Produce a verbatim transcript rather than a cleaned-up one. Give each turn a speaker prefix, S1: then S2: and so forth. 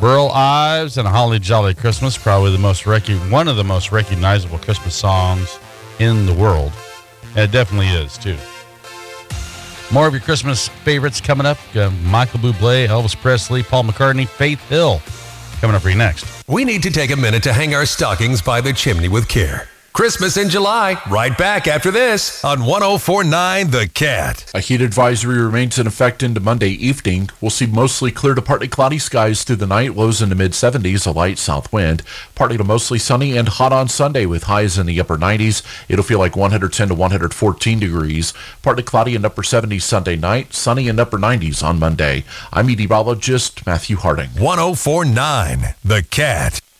S1: Burl Ives and A Holly Jolly Christmas, probably the most rec- one of the most recognizable Christmas songs in the world. And it definitely is, too. More of your Christmas favorites coming up. Uh, Michael Bublé, Elvis Presley, Paul McCartney, Faith Hill coming up for you next.
S2: We need to take a minute to hang our stockings by the chimney with care. Christmas in July, right back after this on one oh four point nine The Cat.
S3: A heat advisory remains in effect into Monday evening. We'll see mostly clear to partly cloudy skies through the night, lows in the mid seventies, a light south wind. Partly to mostly sunny and hot on Sunday with highs in the upper nineties. It'll feel like one hundred ten to one hundred fourteen degrees. Partly cloudy and upper seventies Sunday night, sunny and upper nineties on Monday. I'm meteorologist Matthew Harding.
S2: one oh four point nine The Cat.